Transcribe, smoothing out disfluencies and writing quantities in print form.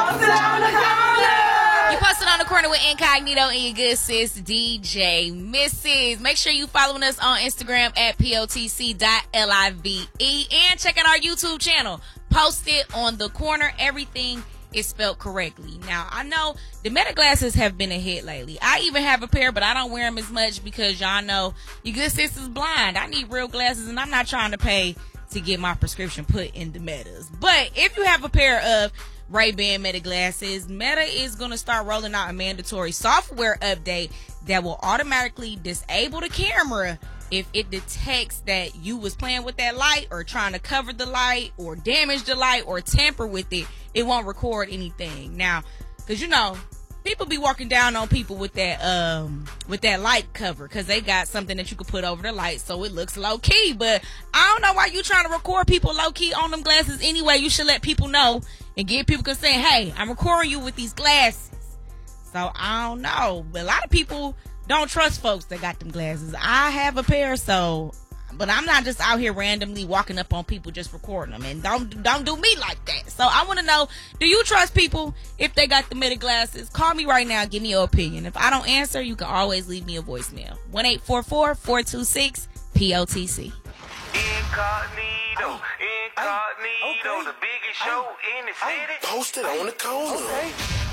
posted on the corner. You posted on the corner with Incognito and your good sis, DJ Mrs. Make sure you following us on Instagram at POTC.LIVE and check out our YouTube channel. Posted on the corner. Everything is spelled correctly. Now, I know the Meta glasses have been a hit lately. I even have a pair, but I don't wear them as much because y'all know your good sis is blind. I need real glasses, and I'm not trying to pay to get my prescription put in the Metas. But if you have a pair of Ray-Ban Meta glasses, Meta is going to start rolling out a mandatory software update that will automatically disable the camera if it detects that you was playing with that light or trying to cover the light or damage the light or tamper with it. It won't record anything. Now, because you know, people be walking down on people with that light cover because they got something that you could put over the light so it looks low key. But I don't know why you trying to record people low key on them glasses anyway. You should let people know and give people consent. Hey, I'm recording you with these glasses. So I don't know, but a lot of people don't trust folks that got them glasses. I have a pair, but I'm not just out here randomly walking up on people just recording them. And don't do me like that. So I want to know, do you trust people if they got the Meta glasses? Call me right now. Give me your opinion. If I don't answer, you can always leave me a voicemail. 1-844-426-POTC. Incognito, the biggest show in the city. Posted on the corner. Okay.